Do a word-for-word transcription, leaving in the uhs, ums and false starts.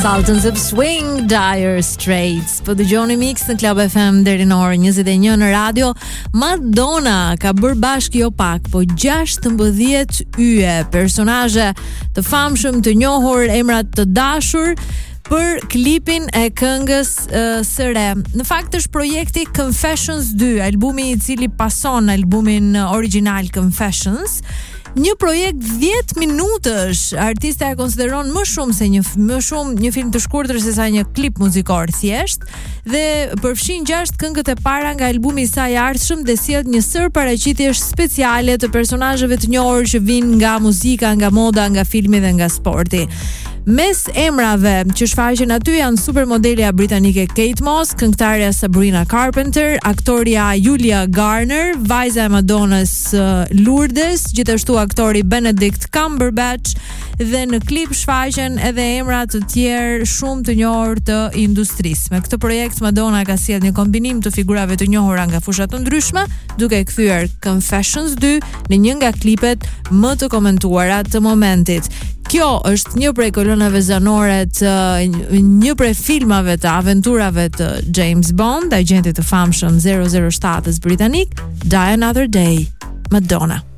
Sultans of Swing, Dire Straits. Po dëgjoni Mix në Club F M deri në orën njëzet e një në radio. Madonna ka bërë bashkë jo pak, po gjashtëmbëdhjetë yje, personazhe të famshëm, të njohur, emra të dashur për klipin e këngës uh, së re. Në fakt është projekti Confessions dy, albumi i cili pason albumin original Confessions. Një projekt dhjetë minutësh. Artista e konsideron më shumë se një më shumë një film të shkurtër se sa një klip muzikor thjesht, dhe përfshin gjashtë këngët e para nga albumi i saj i ardhshëm dhe sjell një sër paraqitjesh speciale të personazheve të njohur që vijnë nga muzika, nga moda, nga filmi dhe nga sporti. Mes emrave që shfaqen aty janë supermodelja britanike Kate Moss, këngëtarja Sabrina Carpenter, aktoria Julia Garner, vajza e Madonnas uh, Lourdes, gjithashtu aktori Benedict Cumberbatch, dhe në klip shfaqen edhe emra të tjerë shumë të njohur të industrisë. Me këtë projekt Madonna ka sjellë një kombinim të figurave të njohura nga fusha të ndryshme, duke kthyer Confessions dy në një nga klipet më të komentuara të momentit. Kjo është një prej kolonave zanore të një prej filmave të aventurave të James Bond, agentit të famshëm zero zero shtatës britanik, Die Another Day, Madonna.